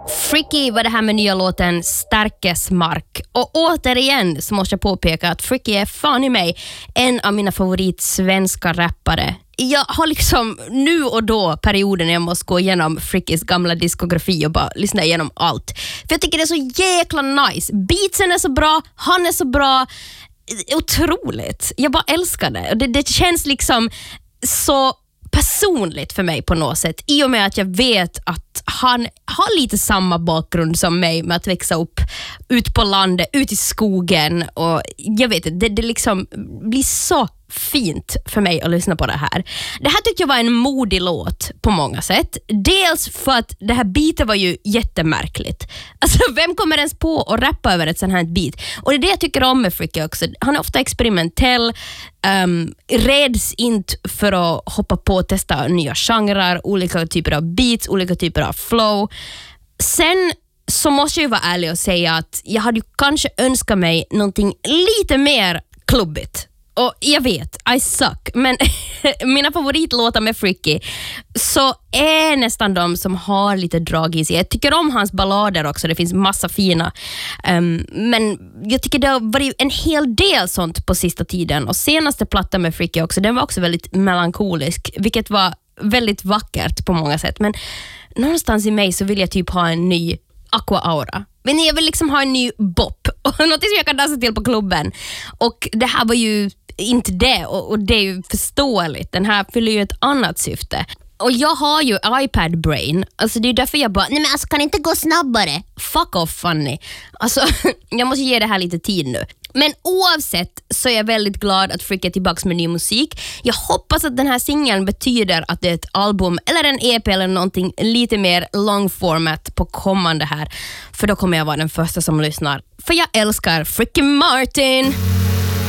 Freaky var det här med nya låten Starkes mark. Och återigen så måste jag påpeka att Freaky är fan i mig en av mina favorit svenska rappare. Jag har liksom nu och då perioden när jag måste gå igenom Freakys gamla diskografi och bara lyssna igenom allt. För jag tycker det är så jäkla nice. Beatsen är så bra, han är så bra. Otroligt. Jag bara älskar det. Det känns liksom så personligt för mig på något sätt, i och med att jag vet att han har lite samma bakgrund som mig med att växa upp ut på landet, ut i skogen, och jag vet inte, det liksom blir så fint för mig att lyssna på det här. Det här tyckte jag var en modig låt på många sätt. Dels för att det här beatet var ju jättemärkligt. Alltså vem kommer ens på att rappa över ett sånt här beat? Och det är det jag tycker om med Freaky också. Han är ofta experimentell, räds inte för att hoppa på och testa nya genrer, olika typer av beats, olika typer av flow. Sen så måste jag ju vara ärlig och säga att jag hade ju kanske önskat mig någonting lite mer klubbigt. Och jag vet, I suck, men mina favoritlåtar med Freaky så är nästan de som har lite drag i sig. Jag tycker om hans ballader också, det finns massa fina. Men jag tycker det har varit en hel del sånt på sista tiden. Och senaste plattan med Freaky också, den var också väldigt melankolisk, vilket var väldigt vackert på många sätt. Men någonstans i mig så vill jag typ ha en ny Aqua Aura. Men jag vill liksom ha en ny bop och något som jag kan dansa till på klubben. Och det här var ju inte det, och det är ju förståeligt. Den här fyller ju ett annat syfte. Och jag har ju iPad brain. Alltså det är därför jag bara, nej men alltså kan inte gå snabbare. Fuck off Fanny. Alltså jag måste ge det här lite tid nu. Men oavsett så är jag väldigt glad att Freaky är tillbaka med ny musik. Jag hoppas att den här singeln betyder att det är ett album eller en EP eller någonting lite mer long format på kommande här. För då kommer jag vara den första som lyssnar. För jag älskar Freaky Martin.